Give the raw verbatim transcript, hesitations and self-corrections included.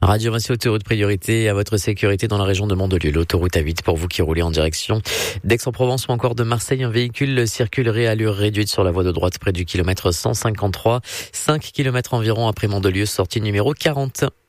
Radio Massy Autoroute, priorité à votre sécurité dans la région de Mandelieu. L'autoroute A huit pour vous qui roulez en direction d'Aix-en-Provence ou encore de Marseille. Un véhicule circulerait à allure réduite sur la voie de droite près du kilomètre cent cinquante-trois. cinq kilomètres environ après Mandelieu, sortie numéro quarante.